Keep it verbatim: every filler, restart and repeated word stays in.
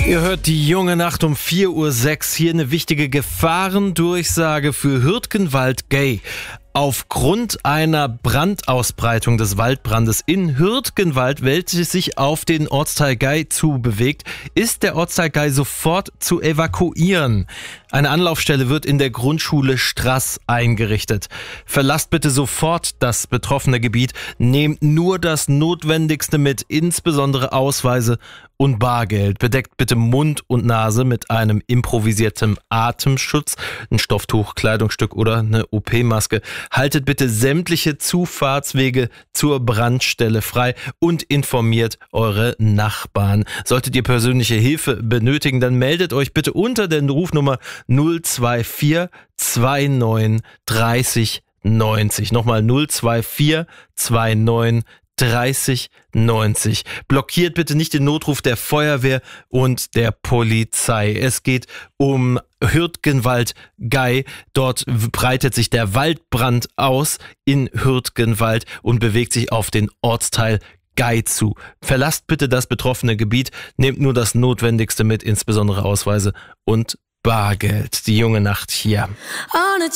Ihr hört die junge Nacht um vier Uhr sechs. Hier eine wichtige Gefahrendurchsage für Hürtgenwald-Gay. Aufgrund einer Brandausbreitung des Waldbrandes in Hürtgenwald, welches sich auf den Ortsteil Gay zu bewegt, ist der Ortsteil Gay sofort zu evakuieren. Eine Anlaufstelle wird in der Grundschule Strass eingerichtet. Verlasst bitte sofort das betroffene Gebiet, nehmt nur das Notwendigste mit, insbesondere Ausweise und Bargeld. Bedeckt bitte Mund und Nase mit einem improvisierten Atemschutz, ein Stofftuch, Kleidungsstück oder eine O P-Maske. Haltet bitte sämtliche Zufahrtswege zur Brandstelle frei und informiert eure Nachbarn. Solltet ihr persönliche Hilfe benötigen, dann meldet euch bitte unter der Rufnummer null zwei vier zwei neun dreißig neunzig. Nochmal null zwei vier zwei neun dreißig neunzig. Blockiert bitte nicht den Notruf der Feuerwehr und der Polizei. Es geht um Hürtgenwald-Gay. Dort breitet sich der Waldbrand aus in Hürtgenwald und bewegt sich auf den Ortsteil Gay zu. Verlasst bitte das betroffene Gebiet, nehmt nur das Notwendigste mit, insbesondere Ausweise und Bargeld. Die junge Nacht hier.